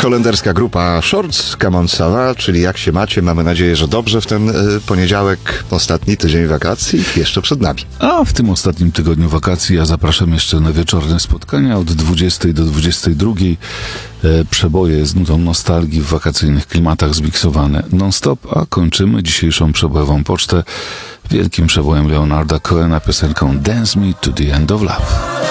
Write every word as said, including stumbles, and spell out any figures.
Holenderska grupa Shorts, Come on Sava, czyli jak się macie? Mamy nadzieję, że dobrze w ten y, poniedziałek, ostatni tydzień wakacji jeszcze przed nami. A w tym ostatnim tygodniu wakacji ja zapraszam jeszcze na wieczorne spotkania od dwudziestej do dwudziestej drugiej. E, przeboje z nutą nostalgii w wakacyjnych klimatach zmiksowane non-stop, a kończymy dzisiejszą przebojową pocztę wielkim przebojem Leonarda Cohena, piosenką Dance Me to the End of Love.